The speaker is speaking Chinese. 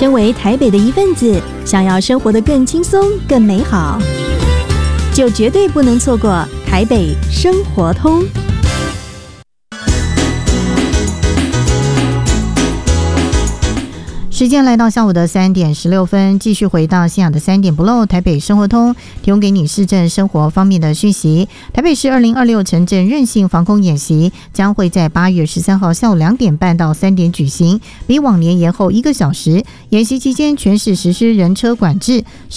身为台北的一份子，想要生活得更轻松、更美好，就绝对不能错过台北生活通。 时间来到下午的3点16分，继续回到信仰的3点不漏台北生活通，提供给你市政生活方面的讯息。台北市2026城镇韧性防空演习将会在8月13号下午2点半到3点举行，比往年延后1个小时。演习期间全市实施人车管制，